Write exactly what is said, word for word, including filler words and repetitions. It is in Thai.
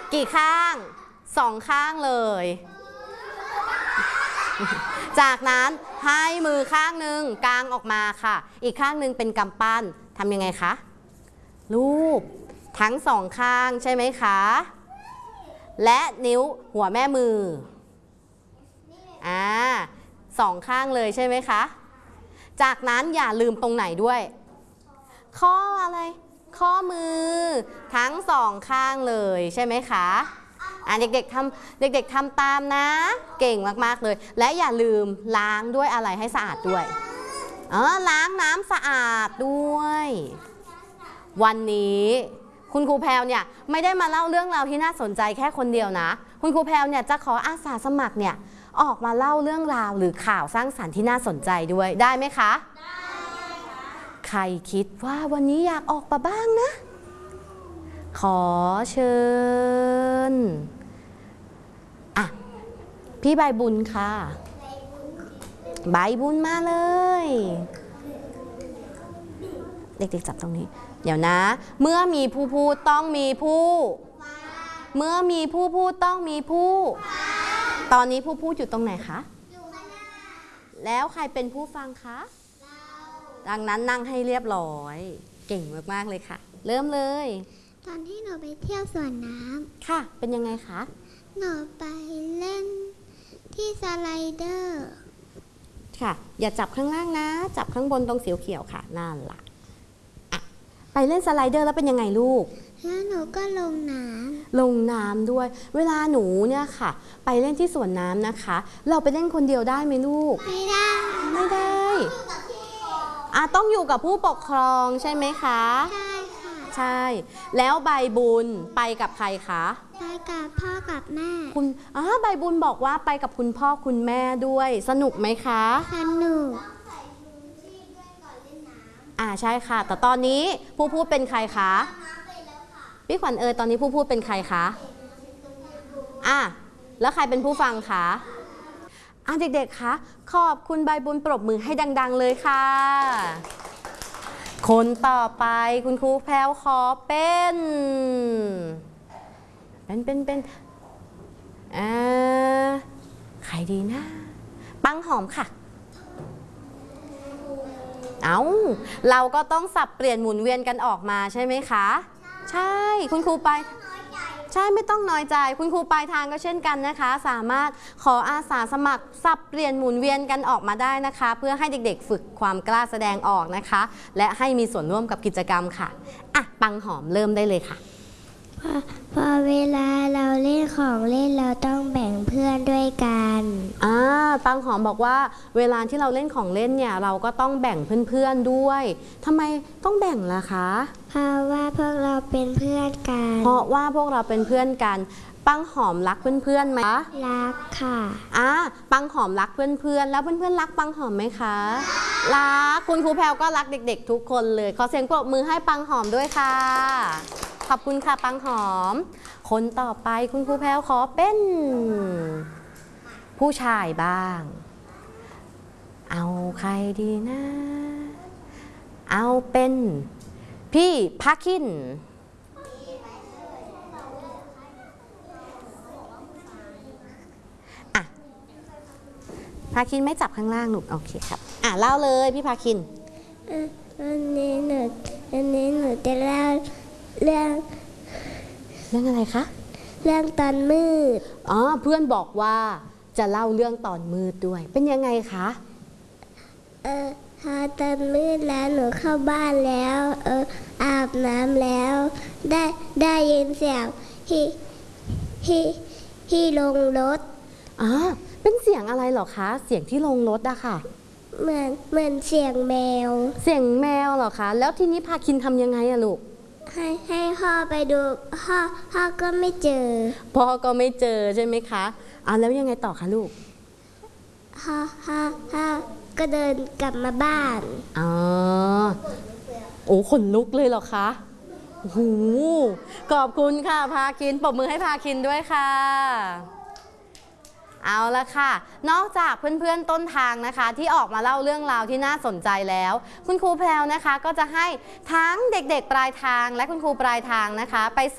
กี่ข้างสองข้างเลยจากนั้นให้มือข้างหนึ่งกางออกมาค่ะอีกข้างหนึ่งเป็นกำปั้นทำยังไงคะลูบทั้งสองข้างใช่ไหมคะและนิ้วหัวแม่มืออ่าสองข้างเลยใช่ไหมคะจากนั้นอย่าลืมตรงไหนด้วยข้ออะไรข้อมือทั้งสองข้างเลยใช่ไหมคะอ่ะเด็กๆทำเด็กๆทำตามนะเก่งมากๆเลยและอย่าลืมล้างด้วยอะไรให้สะอาดด้วยเออล้างน้ำสะอาดด้วยวันนี้คุณครูแพรวเนี่ยไม่ได้มาเล่าเรื่องราวที่น่าสนใจแค่คนเดียวนะคุณครูแพรวเนี่ยจะขออาสาสมัครเนี่ยออกมาเล่าเรื่องราวหรือข่าวสร้างสรรค์ที่น่าสนใจด้วยได้ไหมคะได้ค่ะใครคิดว่าวันนี้อยากออกมาบ้างนะขอเชิญอ่ะพี่ใบบุญค่ะใบบุญมาเลยเด็กๆจับตรงนี้เดี๋ยวนะเมื่อมีผู้พูดต้องมีผู้เมื่อมีผู้พูดต้องมีผู้ตอนนี้ผู้พูดอยู่ตรงไหนคะแล้วใครเป็นผู้ฟังคะดังนั้นนั่งให้เรียบร้อยเก่งมากๆเลยค่ะเริ่มเลยตอนที่หนูไปเที่ยวสวนน้ำค่ะเป็นยังไงคะหนูไปเล่นที่สไลเดอร์ค่ะอย่าจับข้างล่างนะจับข้างบนตรงสีเขียวค่ะนั่นแหละไปเล่นสไลเดอร์แล้วเป็นยังไงลูกแล้วหนูก็ลงน้ำลงน้ำด้วยเวลาหนูเนี่ยค่ะไปเล่นที่สวนน้ำนะคะเราไปเล่นคนเดียวได้ไหมลูกไม่ได้ไม่ได้อ่ะต้องอยู่กับผู้ปกครองใช่ไหมคะใช่ค่ะใช่แล้วใบบุญไปกับใครคะไปกับพ่อกับแม่คุณอ๋อใบบุญบอกว่าไปกับคุณพ่อคุณแม่ด้วยสนุกไหมคะสนุกอ่าใช่ค่ะแต่ตอนนี้ผู้พูดเป็นใครคะพี่ขวัญเอ๋ยตอนนี้ผู้พูดเป็นใครคะอ่ะแล้วใครเป็นผู้ฟังคะอ่ะเด็กๆคะขอบคุณใบบุญปรบมือให้ดังๆเลยค่ะคนต่อไปคุณครูแพรวขอเป็นเป็นเป็นเป็นอ่าใครดีนะปังหอมค่ะเอาเราก็ต้องสับเปลี่ยนหมุนเวียนกันออกมาใช่ไหมคะใช่คุณครูไปใช่ไม่ต้องน้อยใจคุณครูปลายทางก็เช่นกันนะคะสามารถขออาสาสมัครสับเปลี่ยนหมุนเวียนกันออกมาได้นะคะเพื่อให้เด็กๆฝึกความกล้าแสดงออกนะคะและให้มีส่วนร่วมกับกิจกรรมค่ะอ่ะปังหอมเริ่มได้เลยค่ะพอพอเวลาเราเล่นของเล่นเราต้องแบ่งเพื่อนด้วยกันอ่าปังหอมบอกว่าเวลาที่เราเล่นของเล่นเนี่ยเราก็ต้องแบ่งเพื่อนๆด้วยทำไมต้องแบ่งล่ะคะเพราะว่าพวกเราเป็นเพื่อนกันเพราะว่าพวกเราเป็นเพื่อนกันปังหอมรักเพื่อนๆไหมรักค่ะอ่าปังหอมรักเพื่อนๆแล้วเพื่อนๆรักปังหอมไหมคะรักคุณครูแพรวก็รักเด็กๆทุกคนเลยขอเสียงปรบมือให้ปังหอมด้วยค่ะขอบคุณค่ะปังหอมคนต่อไปคุณครูแพรวขอเป็นผู้ชายบ้างเอาใครดีนะเอาเป็นพี่พาคินอ่ะพาคินไม่จับข้างล่างหนูโอเคครับอ่ะเล่าเลยพี่พาคินวันนี้หนูวันนี้หนูจะเล่าเรื่องเรื่องอะไรคะเรื่องตอนมืดอ๋อเพื่อนบอกว่าจะเล่าเรื่องตอนมืดด้วยเป็นยังไงคะเออพอตอนมืดแล้วหนูเข้าบ้านแล้วเอออาบน้ำแล้วได้ได้ยินเสียงที่ที่ที่ลงรถอ๋อเป็นเสียงอะไรเหรอคะเสียงที่ลงรถอะค่ะเหมือนเหมือนเสียงแมวเสียงแมวเหรอคะแล้วทีนี้พาคินทำยังไงอะลูกให้ให้พ่อไปดูพ่อพ่อก็ไม่เจอพ่อก็ไม่เจอใช่ไหมคะอ่ะแล้วยังไงต่อคะลูกพ่อพ่อพ่อก็เดินกลับมาบ้านอ๋อโอ้ขนลุกเลยเหรอคะโอ้โหขอบคุณค่ะพาคินปรบมือให้พาคินด้วยค่ะเอาละค่ะนอกจากเพื่อนๆต้นทางนะคะที่ออกมาเล่าเรื่องราวที่น่าสนใจแล้วคุณครูแพรวนะคะก็จะให้ทั้งเด็กๆปลายทางและคุณครูปลายทางนะคะไป